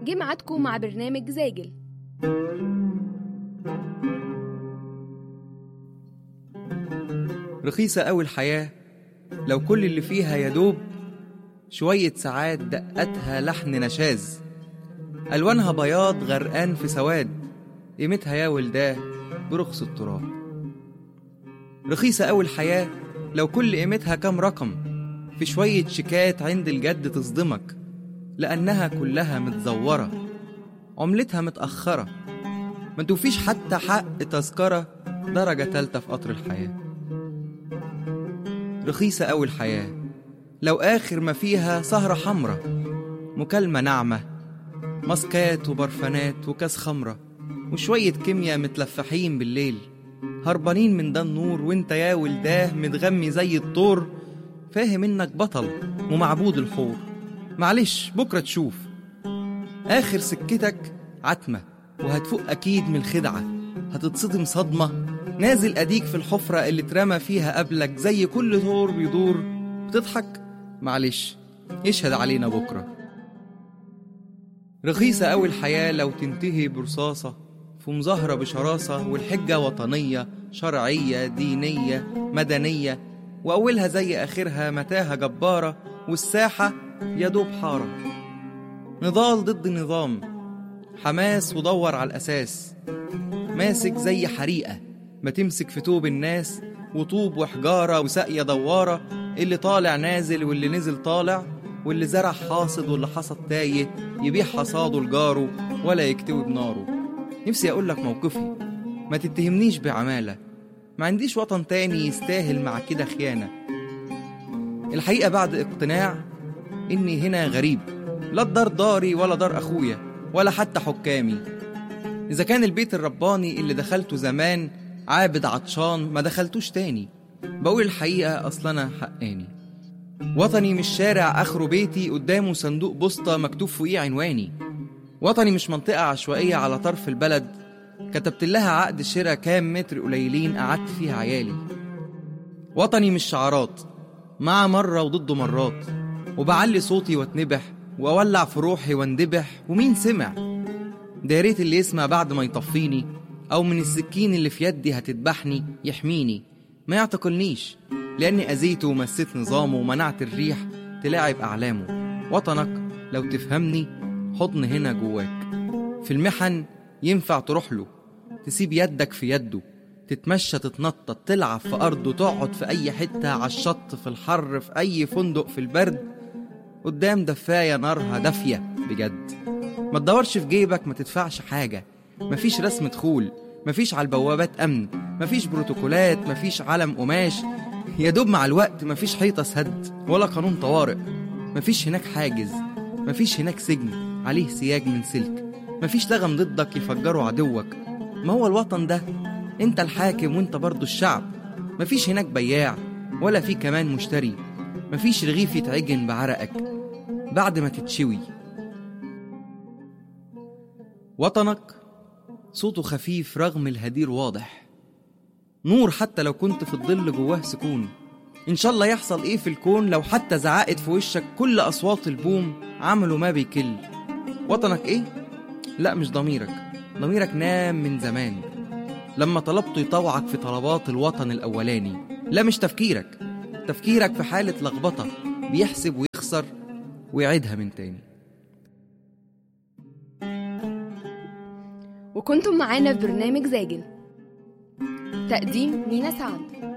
جه ميعادكم مع برنامج زاجل. رخيصة أوي الحياة لو كل اللي فيها يدوب شوية ساعات دقتها لحن نشاز، ألوانها بياض غرقان في سواد، قيمتها يا ولداه برخص التراب. رخيصة أوي الحياة لو كل قيمتها كام رقم في شوية شيكات عند الجد تصدمك، لأنها كلها متزورة، عملتها متأخرة، ما توفيش حتى حق تذكرة درجة تالتة في قطر الحياة. رخيصة أوي الحياة لو آخر ما فيها سهرة حمرة، مكالمة ناعمة، ماسكات وبرفانات وكاس خمرة وشوية كيمياء متلفحين بالليل، هربانين من ده النور وانت يا ولداه متغمي زي الطور، فاهم انك بطل ومعبود الحور. معلش بكرة تشوف آخر سكتك عتمة، وهتفوق أكيد من الخدعة، هتتصدم صدمة، نازل أديك في الحفرة اللي اترمى فيها قبلك زي كل دور بيدور، بتضحك معلش يشهد علينا بكرة. رخيصة أوي الحياة لو تنتهي برصاصة في مظاهرة بشراسة، والحجة وطنية شرعية دينية مدنية، وأولها زي آخرها متاهة جبارة، والساحة يدوب حارة، نضال ضد نظام، حماس ودور على الأساس، ماسك زي حريقة ما تمسك في توب الناس، وطوب وحجارة وساقية دوارة، اللي طالع نازل واللي نزل طالع، واللي زرع حاصد واللي حصد تايه، يبيع حصاده لجاره ولا يكتوي بناره. نفسي أقولك موقفي ما تتهمنيش بعمالة، ما عنديش وطن تاني يستاهل مع كده خيانة. الحقيقة بعد اقتناع إني هنا غريب، لا الدار داري ولا دار أخويا ولا حتى حكامي. إذا كان البيت الرباني اللي دخلته زمان عابد عطشان ما دخلتوش تاني، بقول الحقيقة أصلنا حقاني. وطني مش شارع آخره بيتي قدامه صندوق بوسطة مكتوب فوقيه عنواني، وطني مش منطقة عشوائية على طرف البلد كتبت لها عقد شراء كام متر قليلين قعدت فيها عيالي. وطني مش شعارات مع مرة وضد مرات، وبعلي صوتي واتنبح وأولع في روحي واندبح، ومين سمع؟ ده ريت اللي يسمع بعد ما يطفيني، أو من السكين اللي في يدي هتذبحني يحميني، ما يعتقلنيش لأني أذيته ومسيت نظامه ومنعت الريح تلاعب أعلامه. وطنك لو تفهمني حضن هنا جواك، في المحن ينفع تروح له، تسيب يدك في يده، تتمشى تتنطط تلعب في أرضه، تقعد في أي حتة على الشط في الحر في أي فندق في البرد، قدام دفاية نارها دافية بجد. ما تدورش في جيبك، ما تدفعش حاجة، مفيش رسم دخول، مفيش على البوابات أمن، مفيش بروتوكولات، مفيش علم قماش، يا دوب مع الوقت مفيش حيطة سد ولا قانون طوارئ، مفيش هناك حاجز، مفيش هناك سجن عليه سياج من سلك، مفيش لغم ضدك يفجروا عدوك. ما هو الوطن ده انت الحاكم وانت برضو الشعب، مفيش هناك بياع ولا في كمان مشتري، مفيش رغيف يتعجن بعرقك بعد ما تتشوي. وطنك صوته خفيف رغم الهدير واضح، نور حتى لو كنت في الظل جواه سكون. إن شاء الله يحصل إيه في الكون لو حتى زعقت في وشك كل أصوات البوم عمله ما بيكل. وطنك إيه؟ لا مش ضميرك، ضميرك نام من زمان لما طلبته يطوعك في طلبات الوطن الأولاني. لا مش تفكيرك، تفكيرك في حالة لخبطة بيحسب ويخسر ويعيدها من تاني. وكنتم معانا في برنامج زاجل، تقديم مينا سعد.